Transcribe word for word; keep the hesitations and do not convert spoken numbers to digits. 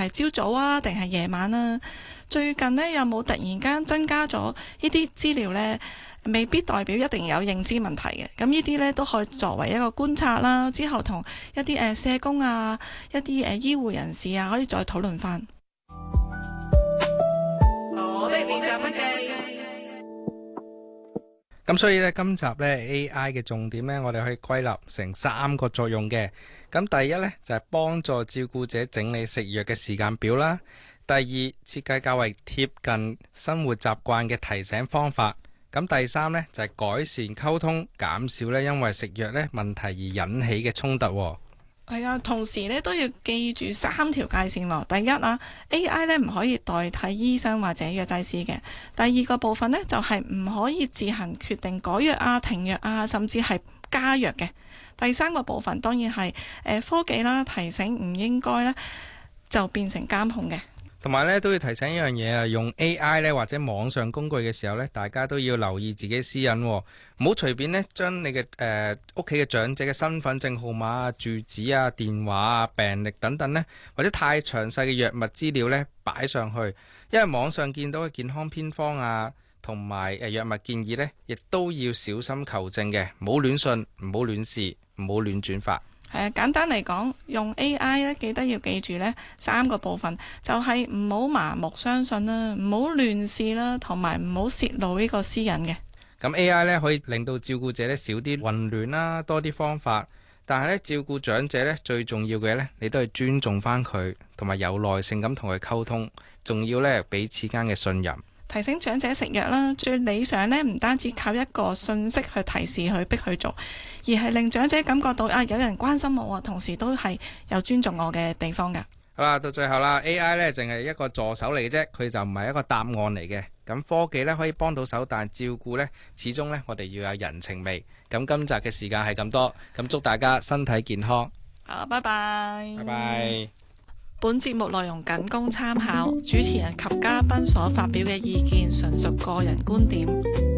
係朝早啊，定係夜晚啊？最近呢，有冇突然間增加咗呢啲資料呢？未必代表一定有認知問題嘅。咁呢啲呢，都可以作為一個觀察啦。之後同一啲誒社工啊、一啲誒醫護人士啊，可以再討論翻。我的練習筆記。 咁所以呢，今集呢 A I 嘅重點呢，我哋可以歸納成三個作用嘅。咁第一呢，就係幫助照顧者整理食藥嘅時間表啦。第二，設計較為貼近生活習慣嘅提醒方法。咁第三呢，就係改善溝通，減少呢因為食藥呢問題而引起嘅衝突。 係啊，同時呢都要記住三條界線喎。第一啊，A I 呢唔可以代替醫生或者藥劑師嘅。第二個部分呢，就係唔可以自行決定改藥啊、停藥啊，甚至係加藥嘅。第三個部分當然係誒科技啦，提醒唔應該呢就變成監控嘅。 同埋咧都要提醒一樣嘢啊，用 A I 咧或者網上工具嘅時候咧，大家都要留意自己私隱，唔好隨便咧將你嘅誒屋企嘅長者嘅身份證號碼啊、住址啊、電話啊、病歷等等咧，或者太詳細嘅藥物資料咧擺上去，因為網上見到嘅健康偏方啊，同埋誒藥物建議咧，亦都要小心求證嘅，唔好亂信，唔好亂試，唔好亂轉發。 誒簡單嚟講，用 A I 咧，記得要記住呢三個部分，就係唔好盲目相信啦，唔好亂試啦，同埋唔好泄露呢個私隱嘅。 咁 A I 咧可以令到照顧者咧少啲混亂啦，多啲方法。但係咧照顧長者咧最重要嘅咧，你都係尊重翻佢，同埋有耐性咁同佢溝通，仲要咧彼此間嘅信任。 提醒長者食藥啦，最理想呢唔單止靠一個信息去提示佢，逼佢做，而係令長者感覺到啊有人關心我，同時都係有尊重我嘅地方㗎。 好啦，到最後啦 ，A I 呢淨係一個助手嚟嘅啫，佢就唔係一個答案嚟嘅。咁科技呢可以幫到手，但照顧呢始終呢我哋要有人情味。咁今集嘅時間係咁多，咁祝大家身體健康。 好，拜拜。 拜拜。 本節目內容僅供參考，主持人及嘉賓所發表嘅意見純屬個人觀點。